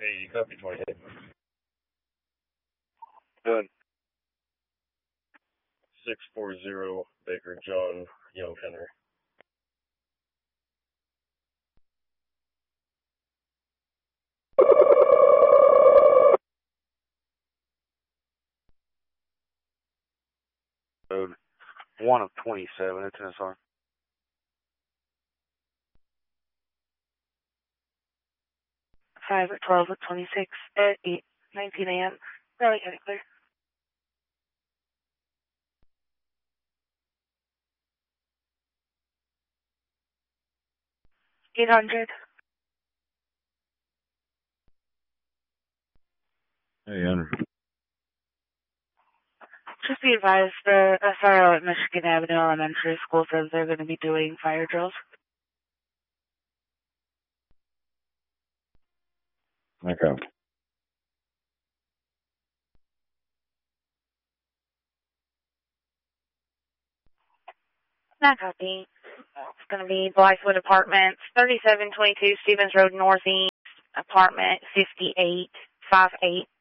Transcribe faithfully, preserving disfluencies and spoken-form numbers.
eighty, copy twenty-eight. Good. six four zero Baker John Young Henry. Code one of twenty-seven, it's N S R. five at twelve at twenty-six at eight nineteen a m Really got it clear. eight hundred. Hey, Andrew. Just be advised, the S R O at Michigan Avenue Elementary School says they're going to be doing fire drills. Okay. Not copy. It's going to be Blythewood Apartments, thirty-seven twenty-two Stevens Road Northeast, apartment fifty-eight fifty-eight.